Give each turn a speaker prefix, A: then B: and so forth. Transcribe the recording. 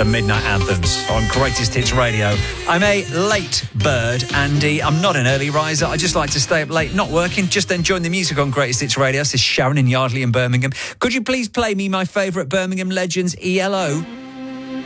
A: the Midnight Anthems on Greatest Hits Radio. I'm a late bird, Andy. I'm not an early riser. I just like to stay up late, not working, just enjoying the music on Greatest Hits Radio. This is Sharon in Yardley in Birmingham. Could you please play me my favourite Birmingham legends, ELO?